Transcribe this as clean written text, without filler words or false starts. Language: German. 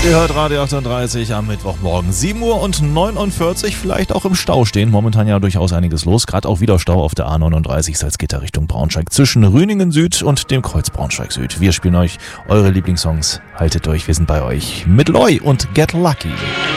Ihr hört Radio 38 am Mittwochmorgen 7:49 Uhr, vielleicht auch im Stau stehen. Momentan ja durchaus einiges los, gerade auch wieder Stau auf der A39 Salzgitter Richtung Braunschweig zwischen Rüningen Süd und dem Kreuz Braunschweig Süd. Wir spielen euch eure Lieblingssongs, haltet durch, wir sind bei euch mit Loi und Get Lucky.